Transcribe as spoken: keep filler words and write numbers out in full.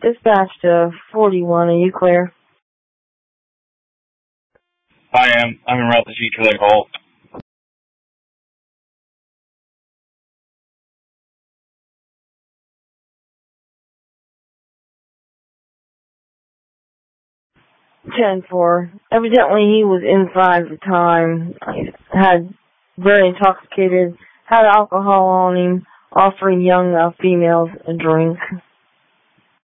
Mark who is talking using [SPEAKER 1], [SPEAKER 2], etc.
[SPEAKER 1] Dispatch to forty-one, are you clear?
[SPEAKER 2] I am. I'm en route to Future Lake Hall.
[SPEAKER 1] ten four. Evidently he was inside at the time, had very intoxicated, had alcohol on him, offering young uh, females a drink.